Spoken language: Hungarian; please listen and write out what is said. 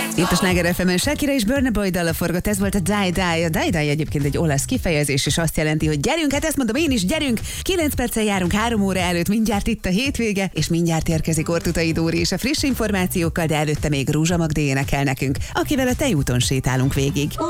Itt a Sláger FM-en Shakira és Burna Boy dala forgott, ez volt a Die Die. A Die Die egyébként egy olasz kifejezés, és azt jelenti, hogy gyerünk, hát ezt mondom én is, gyerünk! 9 perccel járunk 3 óra előtt, mindjárt itt a hétvége, és mindjárt érkezik Ortutai Dóri és a friss információkkal, de előtte még Rúzsa Magdi énekel nekünk, akivel a Tejúton sétálunk végig.